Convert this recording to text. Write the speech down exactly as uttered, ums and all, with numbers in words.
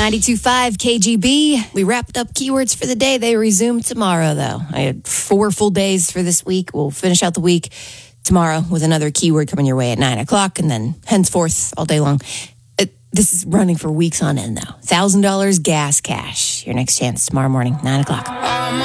ninety-two point five K G B. We wrapped up keywords for the day. They resume tomorrow, though. I had four full days for this week. We'll finish out the week tomorrow with another keyword coming your way at nine o'clock, and then henceforth all day long. It, this is running for weeks on end, though. one thousand dollars gas cash. Your next chance tomorrow morning, nine o'clock.